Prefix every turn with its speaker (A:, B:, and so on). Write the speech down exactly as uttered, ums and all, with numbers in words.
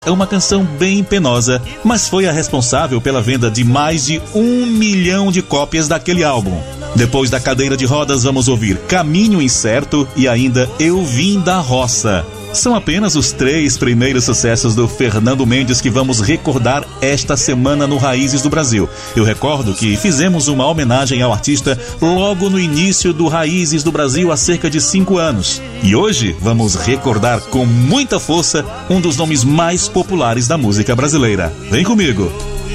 A: É uma canção bem penosa, mas foi a responsável pela venda de mais de um milhão de cópias daquele álbum. Depois da Cadeira de Rodas, vamos ouvir Caminho Incerto e ainda Eu Vim da Roça. São apenas os três primeiros sucessos do Fernando Mendes que vamos recordar esta semana no Raízes do Brasil. Eu recordo que fizemos uma homenagem ao artista logo no início do Raízes do Brasil há cerca de cinco anos. E hoje vamos recordar com muita força um dos nomes mais populares da música brasileira. Vem comigo!